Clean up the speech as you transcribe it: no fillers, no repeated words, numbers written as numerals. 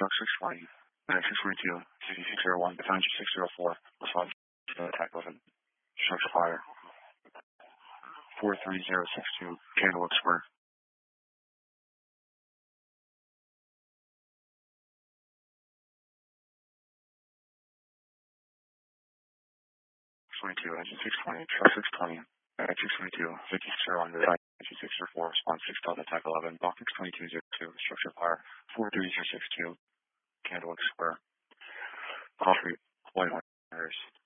Truck 620, 622, 6601, Defender 604, response to attack 11. Structure fire. 43062, Candlewood Square. 22, engine 620, truck 620, 622, 5601, engine 604, response 6 Delta attack 11, box 62202, structure fire, 43062, Candlewood Square. All three, 1 1.